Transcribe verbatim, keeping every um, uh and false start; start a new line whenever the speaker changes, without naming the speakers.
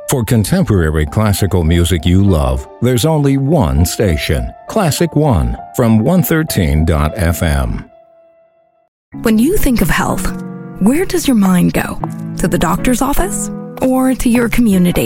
For contemporary classical music you love, there's only one station, Classic One, from one thirteen dot f m.
When you think of health, where does your mind go? To the doctor's office or to your community?